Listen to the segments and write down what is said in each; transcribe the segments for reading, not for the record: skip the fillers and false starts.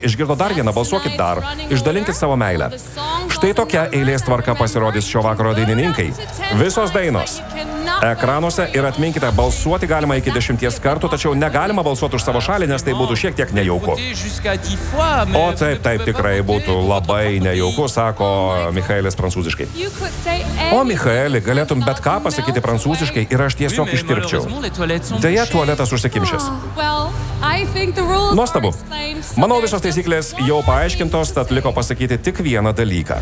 Išgirdo dar vieną, balsuokit dar, išdalinkit savo meilę. Štai tokia eilės tvarka pasirodys šio vakaro dainininkai. Visos dainos ekranuose ir atminkite, balsuoti galima iki 10 kartų, tačiau negalima balsuoti už savo šalį, nes tai būtų šiek tiek nejauku. O taip tikrai būtų labai nejauku, sako Michaelis prancūziškai. O Michaeli, galėtum bet ką pasakyti prancūziškai ir aš tiesiog ištirpčiau. Deja, tualetas užsikimšęs. Nuostabu. Manau, visos taisyklės jau paaiškintos, tad liko pasakyti tik vieną dalyką.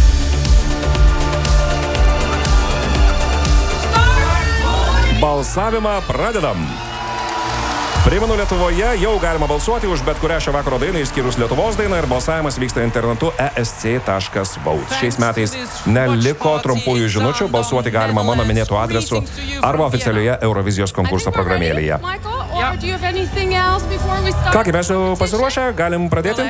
Balsavimą pradedam. Primenu, Lietuvoje jau galima balsuoti už bet kurią šio vakaro dainą išskyrus Lietuvos dainą ir balsavimas vyksta internetu esc.vote. Šiais metais neliko trumpųjų žinučių, balsuoti galima mano minėtų adresų arba oficialioje Eurovizijos konkurso programėlėje. Kągi, mes jau pasiruošę, galim pradėti?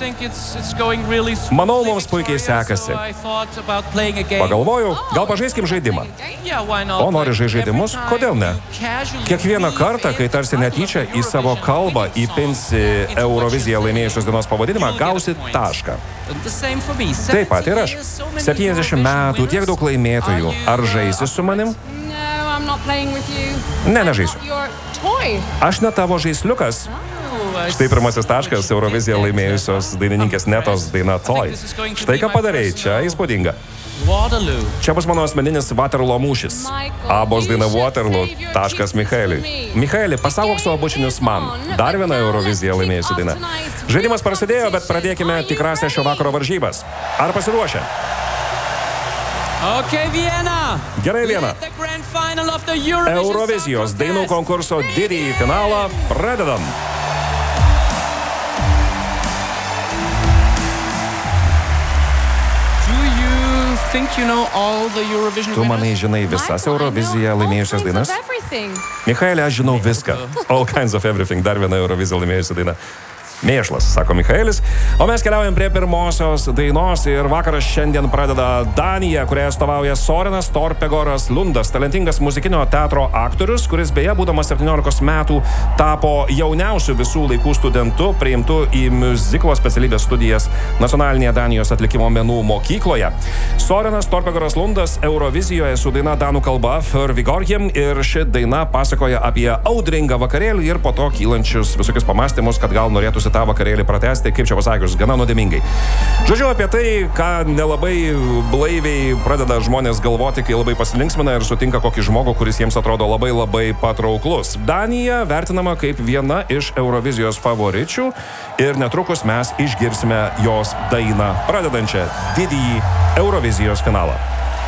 Manau, mums puikiai sekasi. Pagalvojau, gal pažaiskim žaidimą. O nori žaidimus? Kodėl ne? Kiekvieną kartą, kai tarsi netyčia į savo kalbą įpinsi Euroviziją laimėjusios dienos pavadinimą, gausi tašką. Taip pat ir aš. 70 metų, tiek daug laimėtojų. Ar žaisi su manim? Ne, nežaisiu. Aš ne tavo žaisliukas. Štai pirmasis taškas Euroviziją laimėjusios dainininkės Netos daina Toy. Štai ką padarei, čia įspūdinga. Čia bus mano asmeninis Waterloo mūšis. Abos daina Waterloo, taškas Michaeliui. Michaeli, pasaugok savo bučinius man. Dar viena Euroviziją laimėjusi daina. Žaidimas prasidėjo, bet pradėkime tikrąsias šio vakaro varžybas. Ar pasiruošę? Viena. Gerai, Viena. Eurovizijos dainų konkurso didįjį finalą pradedam. Tu manai žinai visas Euroviziją laimėjusias dainas? Michaeli, aš žinau viską. All kinds of everything. Dar viena Euroviziją laimėjusi daina. Mėšlas, sako Michaelis. O mes keliaujam prie pirmosios dainos ir vakaras šiandien pradeda Danija, kuriai atstovauja Sorenas Torpegoras Lundas, talentingas muzikinio teatro aktorius, kuris beje, būdamas 17 metų, tapo jauniausiu visų laikų studentu, priimtu į miuziklo specialybės studijas nacionalinėje Danijos atlikimo menų mokykloje. Sorenas Torpegoras Lundas Eurovizijoje su daina danų kalba För Vigorhjem ir ši daina pasakoja apie audringą vakarėlį ir po to kylančius visokius pamastymus, kad gal norėtųsi tą vakarėlį pratęsti, kaip čia pasakius, gana nuodėmingai. Žodžiu, apie tai, ką nelabai blaiviai pradeda žmonės galvoti, kai labai pasilinksmina ir sutinka kokį žmogų, kuris jiems atrodo labai patrauklus. Danija vertinama kaip viena iš Eurovizijos favoričių ir netrukus mes išgirsime jos dainą, pradedančią didįjį Eurovizijos finalą.